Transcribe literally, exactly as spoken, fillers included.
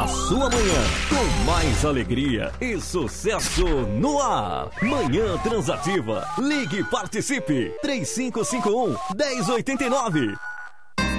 A sua manhã com mais alegria e sucesso no ar. Manhã Transativa. Ligue e participe. três cinco cinco um, um zero oito nove.